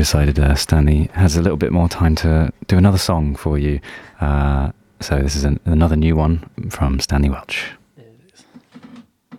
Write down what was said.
decided Stanley has a little bit more time to do another song for you. So this is another new one from Stanley Welch.